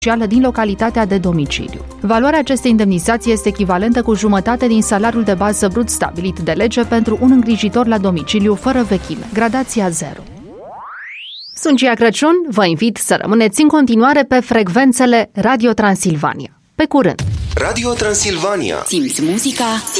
socială din localitatea de domiciliu. Valoarea acestei indemnizații este echivalentă cu jumătate din salariul de bază brut stabilit de lege pentru un îngrijitor la domiciliu fără vechime, gradația 0. Sunt Gia Crăciun, vă invit să rămâneți în continuare pe frecvențele Radio Transilvania. Pe curând! Radio Transilvania. Simți muzica,